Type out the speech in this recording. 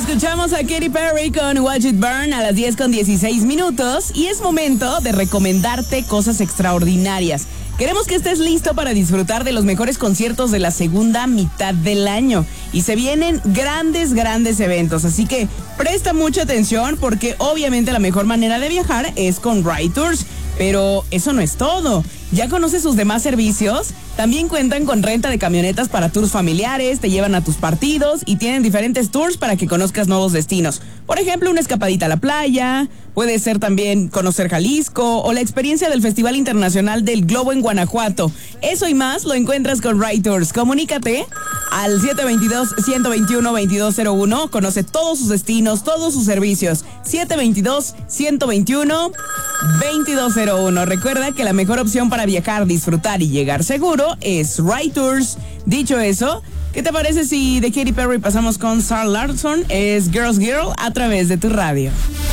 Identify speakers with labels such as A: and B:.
A: Escuchamos a Katy Perry con Watch It Burn a las 10:16 y es momento de recomendarte cosas extraordinarias. Queremos que estés listo para disfrutar de los mejores conciertos de la segunda mitad del año y se vienen grandes eventos, así que presta mucha atención porque obviamente la mejor manera de viajar es con Ride Tours. Pero eso no es todo. ¿Ya conoces sus demás servicios? También cuentan con renta de camionetas para tours familiares, te llevan a tus partidos y tienen diferentes tours para que conozcas nuevos destinos. Por ejemplo, una escapadita a la playa, puede ser también conocer Jalisco o la experiencia del Festival Internacional del Globo en Guanajuato. Eso y más lo encuentras con Ride Tours. Comunícate al 722-121-2201. Conoce todos sus destinos, todos sus servicios. 722-121-2201. Recuerda que la mejor opción para viajar, disfrutar y llegar seguro es Ride Tours. Dicho eso, ¿qué te parece si de Katy Perry pasamos con Sarah Larsson? Es Girls Girl a través de tu radio.